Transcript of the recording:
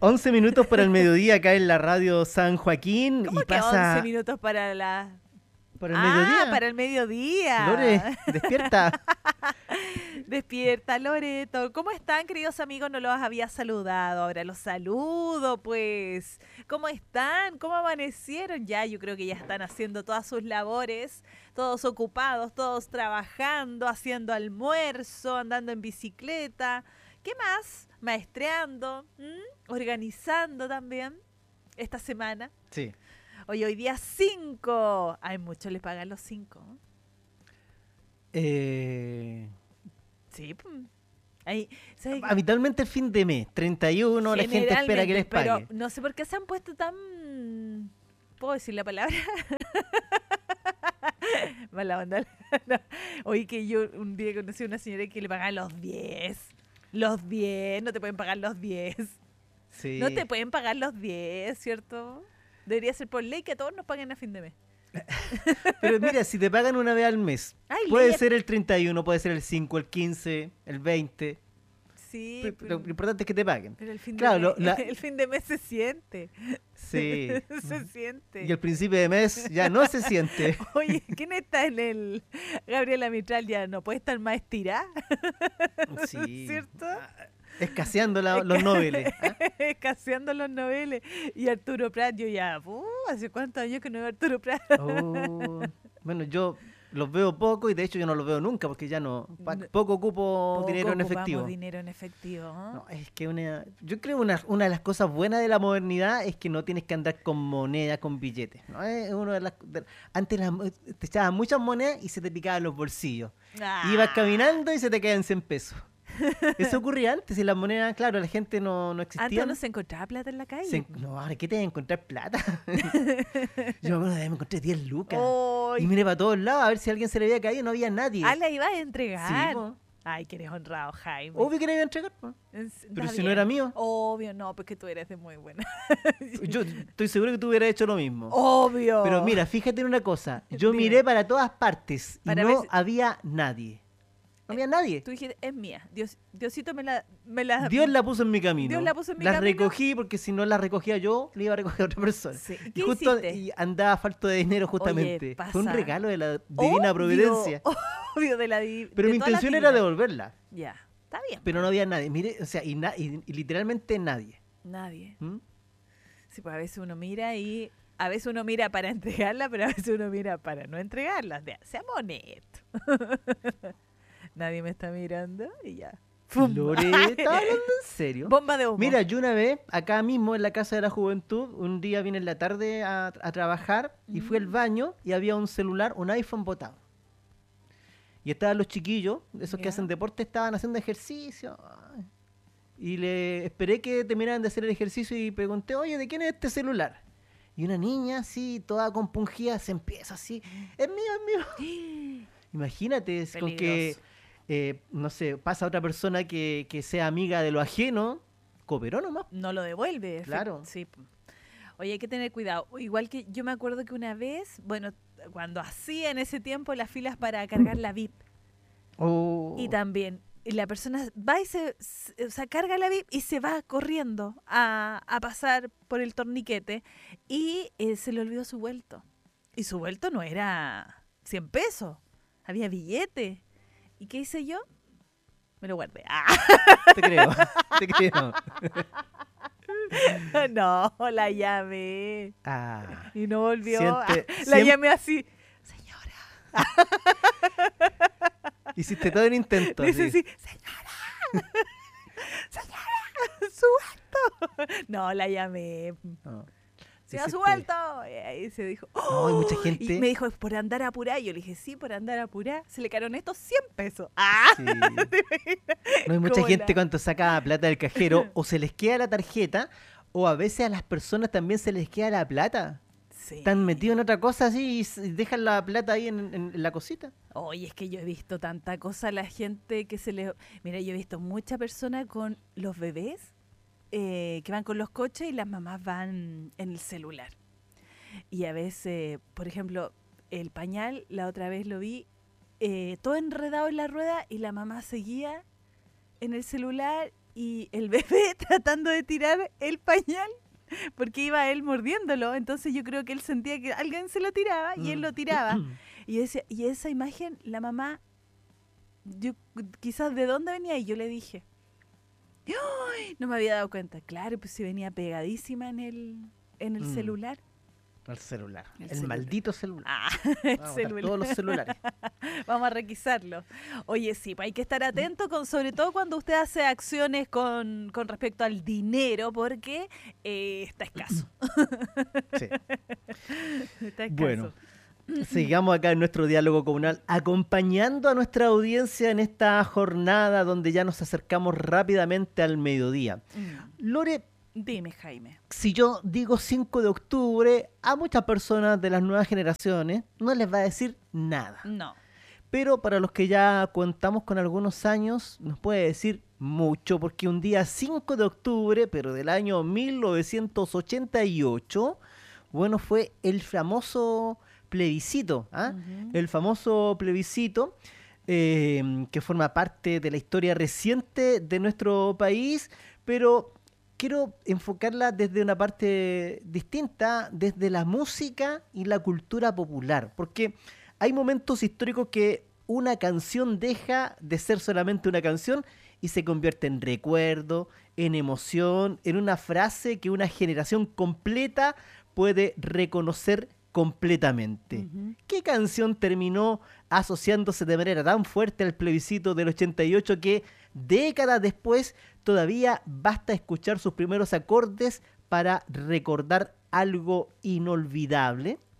11 minutos para el mediodía acá en la radio San Joaquín. ¿Cómo Y que pasa 11 minutos para la... para el mediodía. para el mediodía. Lore, despierta. Despierta, Loreto. ¿Cómo están, queridos amigos? No los había saludado. Ahora los saludo, pues. ¿Cómo están? ¿Cómo amanecieron? Ya, yo creo que ya están haciendo todas sus labores, todos ocupados, todos trabajando, haciendo almuerzo, andando en bicicleta. ¿Qué más? Maestreando, organizando también esta semana. Sí. Hoy día 5. Hay muchos les pagan los 5. Sí, pues. Ahí, ¿sabes? Habitualmente el fin de mes, 31, la gente espera que les pague. Pero no sé por qué se han puesto tan... ¿Puedo decir la palabra? Mala onda. No. Oí que yo un día conocí a una señora que le pagaban los 10. Los 10, no te pueden pagar los 10. Sí. No te pueden pagar los 10, ¿cierto? Debería ser por ley que a todos nos paguen a fin de mes. Pero mira, si te pagan una vez al mes, Ay, puede ley- ser el 31, puede ser el 5, el 15, el 20. Sí, Pero lo importante es que te paguen. pero el fin Claro, de mes, el fin de mes se siente. Sí. Se siente. Y el principio de mes ya no se siente. Oye, ¿quién está en el Gabriela Mistral? Ya no puede estar más estirada, Sí. ¿cierto? Escaseando los noveles. ¿Ah? Escaseando los noveles. Y Arturo Prat, yo ya, ¿hace cuántos años que no veo a Arturo Prat? Oh, bueno, yo los veo poco y de hecho yo no los veo nunca porque ya poco ocupo Poco dinero en ocupamos efectivo. dinero en efectivo. ¿Eh? No, es que yo creo una de las cosas buenas de la modernidad es que no tienes que andar con monedas, con billetes. ¿No? Es una de antes te echaban muchas monedas y se te picaban los bolsillos. Ibas caminando y se te quedaban 100 pesos. Eso ocurría antes y las monedas, claro, la gente no existía. Antes no se encontraba plata en la calle. No, ahora, ¿qué te vas a encontrar plata? Yo me acuerdo de me encontré 10 lucas. Oh, Y miré para todos lados a ver si a alguien se le había caído, no había nadie. la ibas a entregar. Sí, po. Ay, que eres honrado, Jaime. Obvio que le iba a entregar, po. Pero Está si no bien. era mío. Obvio, no, porque tú eres de muy buena. Yo estoy seguro que tú hubieras hecho lo mismo. Obvio. Pero mira, fíjate en una cosa. Yo Dime. miré para todas partes y Para ver no si- había nadie. No había nadie. Tú dijiste, es mía. Diosito me la... Dios la puso en mi camino. Dios la puso en mi Las camino. recogí porque si no las recogía yo, le iba a recoger a otra persona. Sí. Y ¿Qué justo hiciste? y andaba falto de dinero justamente. Oye, Fue un pasa. regalo de la divina Obvio, providencia. Obvio de la Pero de mi todas las intención era divinas. devolverla. Ya, está bien. Pero no había nadie. Mire, o sea, y literalmente nadie. Nadie. ¿Mm? Sí, pues a veces uno mira y... A veces uno mira para entregarla, pero a veces uno mira para no entregarla. Seamos honestos. Nadie me está mirando y ya. ¡Fum! Lore, ¿estás hablando en serio? Bomba de humo. Mira, yo una vez, acá mismo en la Casa de la Juventud, un día vine en la tarde a trabajar y fui al baño y había un celular, un iPhone botado. Y estaban los chiquillos, esos que Ya. hacen deporte, estaban haciendo ejercicio. Ay. Y le esperé que terminaran de hacer el ejercicio y pregunté, oye, ¿de quién es este celular? Y una niña así, toda compungida, se empieza así, es mío, es mío. Imagínate, es con que, no sé, pasa otra persona que sea amiga de lo ajeno, cooperó nomás. No lo devuelve. Claro. Sí. Oye, hay que tener cuidado. Igual que yo me acuerdo que una vez, bueno, cuando hacía en ese tiempo las filas para cargar la VIP. Oh. Y también la persona va y o sea, carga la VIP y se va corriendo a pasar por el torniquete y se le olvidó su vuelto. Y su vuelto no era 100 pesos, había billete. ¿Y qué hice yo? Me lo guardé. Te creo, te creo. No, la llamé. Ah, Y no volvió. La siempre- llamé así. Señora. hiciste todo el intento. Dice así. sí, señora. Señora, su vuelto. No, la llamé. No. Se ha Hiciste- suelto. Y ahí se dijo. No, hay mucha gente. Y me dijo, ¿es por andar apurada? Y yo le dije, sí, por andar apurada. Se le quedaron estos 100 pesos. ¡Ah! Sí. No hay mucha ¿Cómo gente la- cuando saca plata del cajero o se les queda la tarjeta o a veces a las personas también se les queda la plata. Sí. Están metidos en otra cosa así y dejan la plata ahí en la cosita. Oye, es que yo he visto tanta cosa, la gente que se le... Mira, yo he visto mucha persona con los bebés que van con los coches y las mamás van en el celular. Y a veces, por ejemplo, el pañal, la otra vez lo vi, todo enredado en la rueda y la mamá seguía en el celular y el bebé tratando de tirar el pañal porque iba él mordiéndolo. Entonces yo creo que él sentía que alguien se lo tiraba y él lo tiraba. Y yo decía, y esa imagen, la mamá, yo quizás de dónde venía, y yo le dije, ¡ay! No me había dado cuenta. Claro, pues se venía pegadísima en el celular. El celular. El celular. Maldito celular. Ah, el Vamos a botar celular. todos los celulares. Vamos a requisarlo. Oye, sí, pues hay que estar atento, sobre todo cuando usted hace acciones con respecto al dinero, porque está escaso. Sí. Está escaso. Bueno, sigamos acá en nuestro diálogo comunal, acompañando a nuestra audiencia en esta jornada donde ya nos acercamos rápidamente al mediodía. Lore, Dime, Jaime. si yo digo 5 de octubre, a muchas personas de las nuevas generaciones no les va a decir nada. No. Pero para los que ya contamos con algunos años, nos puede decir mucho, porque un día 5 de octubre, pero del año 1988, bueno, fue el famoso plebiscito, el famoso plebiscito que forma parte de la historia reciente de nuestro país, pero quiero enfocarla desde una parte distinta, desde la música y la cultura popular, porque hay momentos históricos que una canción deja de ser solamente una canción y se convierte en recuerdo, en emoción, en una frase que una generación completa puede reconocer completamente. ¿Qué canción terminó asociándose de manera tan fuerte al plebiscito del 88 que décadas después todavía basta escuchar sus primeros acordes para recordar algo inolvidable?